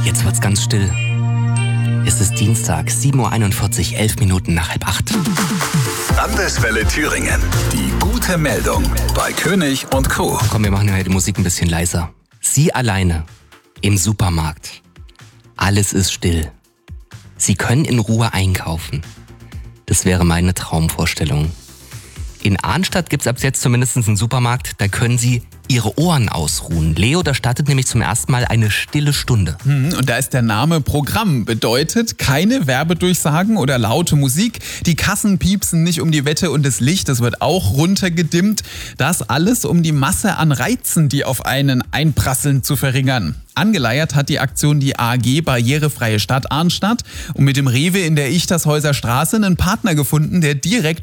Jetzt wird's ganz still. Es ist Dienstag, 7.41 Uhr, 11 Minuten nach 7:30. Landeswelle Thüringen. Die gute Meldung bei König und Co. Komm, wir machen heute die Musik ein bisschen leiser. Sie alleine im Supermarkt. Alles ist still. Sie können in Ruhe einkaufen. Das wäre meine Traumvorstellung. In Arnstadt gibt's ab jetzt zumindest einen Supermarkt, da können Sie Ihre Ohren ausruhen. Leo, da startet nämlich zum ersten Mal eine stille Stunde. Und da ist der Name Programm. Bedeutet keine Werbedurchsagen oder laute Musik. Die Kassen piepsen nicht um die Wette und das Licht, das wird auch runtergedimmt. Das alles, um die Masse an Reizen, die auf einen einprasseln, zu verringern. Angeleiert hat die Aktion die AG Barrierefreie Stadt Arnstadt und mit dem Rewe in der Ichtershäuser Straße einen Partner gefunden, der direkt